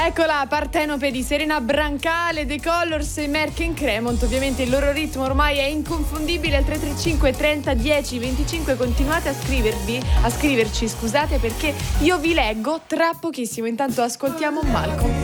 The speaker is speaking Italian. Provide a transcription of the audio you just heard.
Eccola, Partenope di Serena Brancale, The Colors e Merck & Cremont. Ovviamente il loro ritmo ormai è inconfondibile. Al 335 30 10 25 continuate a scriverci, scusate, perché io vi leggo tra pochissimo. Intanto ascoltiamo Malcolm.